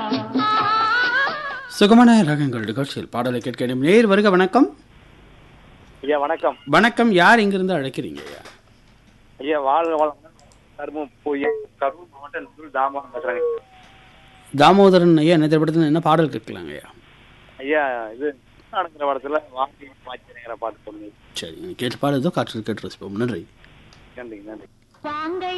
சுகமான ரகங்கள் நிகழ்ச்சியில் பாடலை கேட்க நேர் வருக. வணக்கம் ஐயா. வணக்கம். வணக்கம். யார் இங்கிருந்து அழைக்கிறீங்க ஐயா? ஐயா கரூர் மாவட்டம் தாமோதரன் பேசுறாங்க. தாமோதரன் ஐயா, என்ன திரைப்படத்தில் என்ன பாடல் கேட்கலாங்க ஐயா? ஐயா இது நடக்கிற படத்துல வாங்கி பாட்டு சொல்லுங்க. சரி, கேட்டு பாடுதோ காற்று கேட்டு ரசிப்போம். நன்றி. நன்றி.